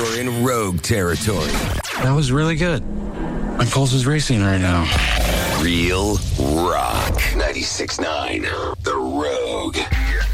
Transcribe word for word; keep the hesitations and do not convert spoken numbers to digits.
you're in Rogue territory. That was really good. My pulse is racing right now. Real rock. ninety-six point nine The Rogue.